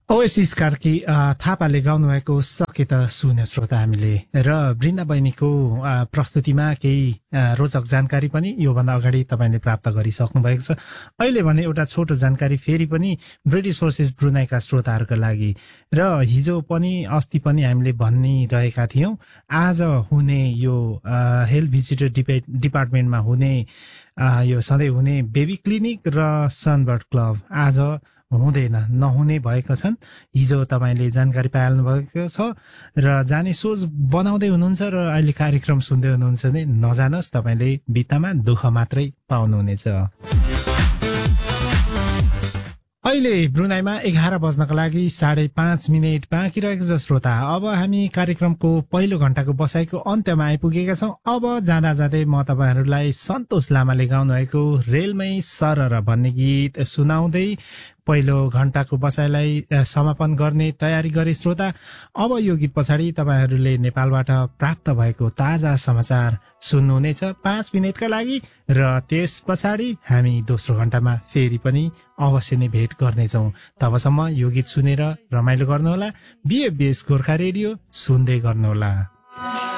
Oasis Karki थापाले गाउनुभएको सके त सुन्यो श्रोता हामीले र वृन्दा बहिनीको प्रस्तुतिमा केही रोचक जानकारी पनि योभन्दा अगाडि तपाईँले प्राप्त गरिसक्नु भएको छ। अहिले भने एउटा छोटो जानकारी फेरि पनि ब्रिटिस फोर्सेस ब्रुनाईका श्रोताहरूका लागि र हिजो पनि अस्ति पनि हामीले भनिरहेका थियौँ आज हुने यो हेल्थ भिजिटर डिपार्टमेन्टमा हुने यो सधैँ हुने बेबी क्लिनिक र सनबर्ड क्लब आज हुँदैन नहुने भएका छन्। हिजो तपाईँले जानकारी पाइहाल्नु भएको छ र जाने सोच बनाउँदै हुनुहुन्छ र अहिले कार्यक्रम सुन्दै हुनुहुन्छ भने नजानुहोस्, तपाईँले भित्तामा दुःख मात्रै पाउनुहुनेछ। अहिले ब्रुनाईमा 11 बज्नको लागि 5:30 बाँकी रहेको छ श्रोता। अब हामी कार्यक्रमको पहिलो घण्टाको बसाइको अन्त्यमा आइपुगेका छौँ। अब जाँदा जाँदै म तपाईँहरूलाई सन्तोष लामाले गाउनुभएको रेलमै सरर भन्ने गीत सुनाउँदै पहिलो घण्टाको बसाइलाई समापन गर्ने तयारी गरे श्रोता। अब यो गीत पछाडि तपाईँहरूले नेपालबाट प्राप्त भएको ताजा समाचार सुन्नुहुनेछ 5 मिनटका लागि र त्यस पछाडि हामी दोस्रो घण्टामा फेरि पनि अवश्य नै भेट गर्नेछौँ। तबसम्म यो गीत सुनेर रमाइलो गर्नुहोला। बिएफबिएस गोर्खा रेडियो सुन्दै गर्नुहोला।